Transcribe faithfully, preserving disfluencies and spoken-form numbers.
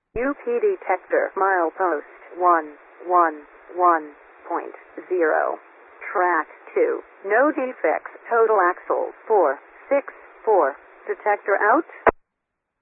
U P detector milepost one one one point zero. Track two. No defects. Total axle four six four. Detector out.